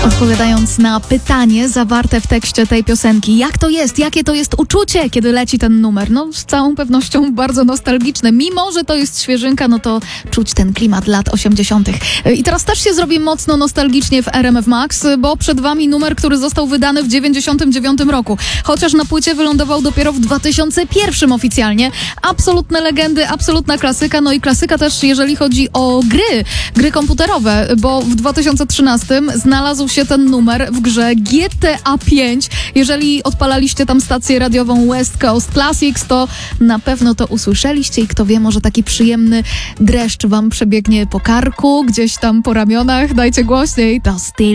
Odpowiadając na pytanie zawarte w tekście tej piosenki, jak to jest, jakie to jest uczucie, kiedy leci ten numer? No z całą pewnością bardzo nostalgiczne. Mimo że to jest świeżynka, no to czuć ten klimat lat 80. I teraz też się zrobi mocno nostalgicznie w RMF Max, bo przed wami numer, który został wydany w 99 roku. Chociaż na płycie wylądował dopiero w 2001 oficjalnie. Absolutne legendy, absolutna klasyka, no i klasyka też jeżeli chodzi o gry komputerowe, bo w 2013 znalazł się ten numer w grze GTA 5. Jeżeli odpalaliście tam stację radiową West Coast Classics, to na pewno to usłyszeliście i kto wie, może taki przyjemny dreszcz wam przebiegnie po karku, gdzieś tam po ramionach. Dajcie głośniej. To Still